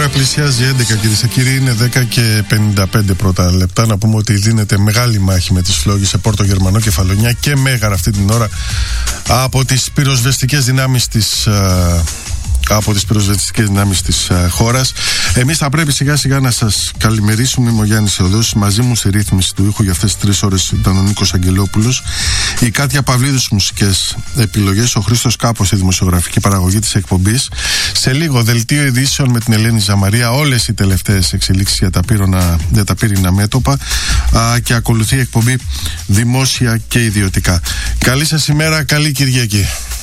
ώρα πλησιάζει 11, κυρίες και κύριοι. Είναι 10 και 55 πρώτα λεπτά. Να πούμε ότι δίνεται μεγάλη μάχη με τις φλόγες σε Πόρτο Γερμανό, Κεφαλονιά και Μέγαρα αυτή την ώρα από τις πυροσβεστικές δυνάμεις της χώρας. Εμείς θα πρέπει σιγά σιγά να σας καλημερίσουμε. Είμαι ο Γιάννης Θεοδόσης. Μαζί μου στη ρύθμιση του ήχου για αυτές τις 3 ώρες ήταν ο Νίκος Αγγελόπουλος, η Κάτια Παυλίδου στις μουσικές επιλογές, ο Χρήστος Κάπος στη δημοσιογραφική παραγωγή της εκπομπής. Σε λίγο δελτίο ειδήσεων με την Ελένη Ζαμαρία, όλες οι τελευταίες εξελίξεις για τα πύρινα μέτωπα, και ακολουθεί η εκπομπή Δημόσια και Ιδιωτικά. Καλή σας ημέρα, καλή Κυριακή.